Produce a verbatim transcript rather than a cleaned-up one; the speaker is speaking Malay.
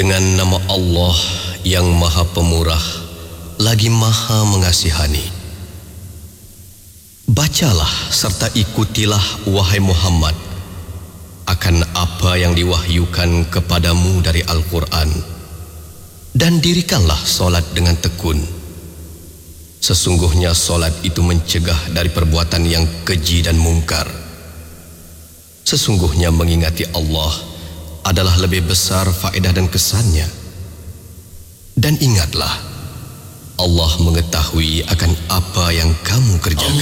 Dengan nama Allah yang Maha Pemurah lagi Maha Mengasihani. Bacalah serta ikutilah wahai Muhammad akan apa yang diwahyukan kepadamu dari Al-Quran, dan dirikanlah solat dengan tekun. Sesungguhnya solat itu mencegah dari perbuatan yang keji dan mungkar. Sesungguhnya mengingati Allah adalah lebih besar faedah dan kesannya. Dan ingatlah, Allah mengetahui akan apa yang kamu kerjakan.